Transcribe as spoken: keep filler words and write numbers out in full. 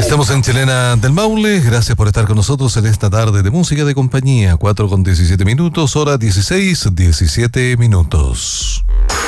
Estamos en Chilena del Maule, gracias por estar con nosotros en esta tarde de música de compañía, cuatro con diecisiete minutos, hora dieciséis, diecisiete minutos.